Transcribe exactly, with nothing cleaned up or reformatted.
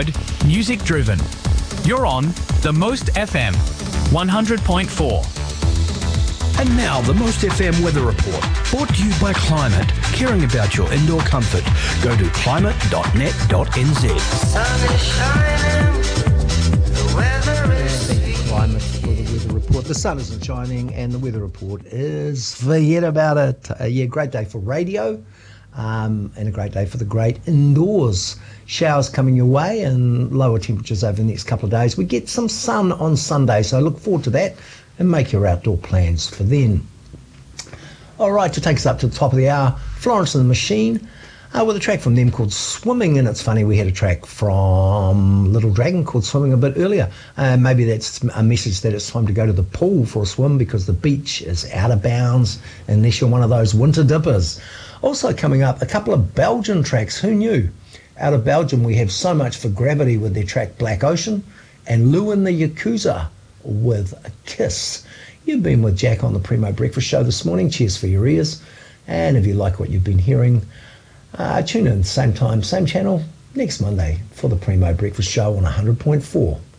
Good, music driven. You're on The Most F M, one hundred point four. And now, the Most F M Weather Report, brought to you by Climate, caring about your indoor comfort. Go to climate dot net dot n z. Sun is shining, the weather is sweet. Climate for the weather report. The sun isn't shining, and the weather report is forget about it. Uh, yeah, great day for radio, um, and a great day for the great indoors. Showers coming your way, and lower temperatures over the next couple of days. We get some sun on Sunday, so I look forward to that. And make your outdoor plans for then. All right, to take us up to the top of the hour, Florence and the Machine, uh, with a track from them called Swimming. And it's funny, we had a track from Little Dragon called Swimming a bit earlier. Uh, maybe that's a message that it's time to go to the pool for a swim because the beach is out of bounds unless you're one of those winter dippers. Also coming up, a couple of Belgian tracks. Who knew? Out of Belgium, we have So Much for Gravity with their track Black Ocean, and Lou and the Yakuza with a Kiss. You've been with Jack on the Primo Breakfast Show this morning. Cheers for your ears. And if you like what you've been hearing, uh, tune in same time, same channel next Monday for the Primo Breakfast Show on one hundred point four.